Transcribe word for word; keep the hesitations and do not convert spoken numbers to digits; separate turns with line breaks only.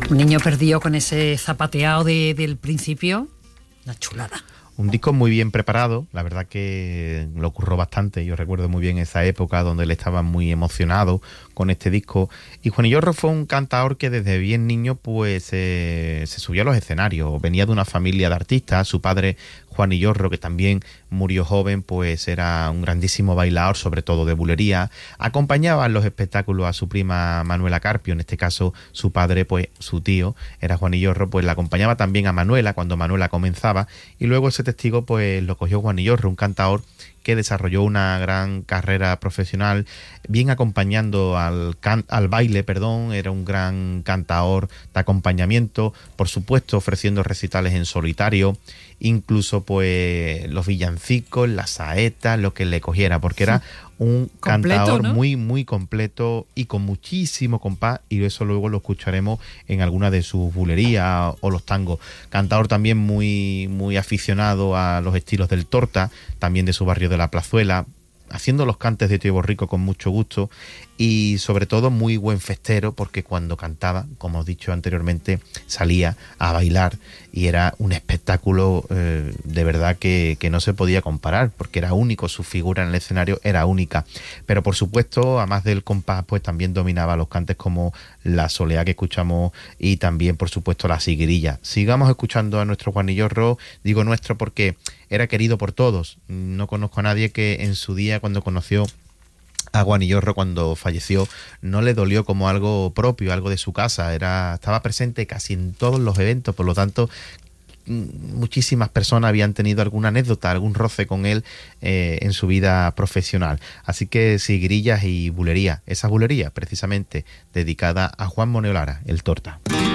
Un niño perdido con ese zapateado de, del principio, una chulada.
Un disco muy bien preparado, la verdad que lo curró bastante. Yo recuerdo muy bien esa época donde él estaba muy emocionado con este disco. Y Juanillo fue un cantador que desde bien niño pues eh, se subió a los escenarios. Venía de una familia de artistas. Su padre, Juanillo, que también murió joven, pues era un grandísimo bailador, sobre todo de bulería. Acompañaba en los espectáculos a su prima Manuela Carpio. En este caso, su padre, pues su tío, era Juanillo, pues la acompañaba también a Manuela cuando Manuela comenzaba. Y luego ese testigo pues lo cogió Juanillo, un cantador que desarrolló una gran carrera profesional, bien acompañando al, can al baile, perdón, era un gran cantador de acompañamiento, por supuesto ofreciendo recitales en solitario, incluso pues los villancicos, las saetas, lo que le cogiera, porque era un
completo,
cantador, ¿no?, muy muy completo y con muchísimo compás, y eso luego lo escucharemos en alguna de sus bulerías o los tangos. Cantador también muy muy aficionado a los estilos del torta, también de su barrio de La Plazuela, haciendo los cantes de Tío Borrico con mucho gusto, y sobre todo muy buen festero, porque cuando cantaba, como os he dicho anteriormente, salía a bailar y era un espectáculo eh, de verdad que, que no se podía comparar, porque era único, su figura en el escenario era única. Pero por supuesto, además del compás, pues también dominaba los cantes como la soleá que escuchamos y también, por supuesto, la siguirilla. Sigamos escuchando a nuestro Juanillo Ro, digo nuestro porque era querido por todos. No conozco a nadie que en su día, cuando conoció a Juanillo, cuando falleció, no le dolió como algo propio, algo de su casa. Era, estaba presente casi en todos los eventos, por lo tanto muchísimas personas habían tenido alguna anécdota, algún roce con él eh, en su vida profesional. Así que siguirillas y bulería, esa bulería precisamente dedicada a Juan Moneo Lara, el Torta.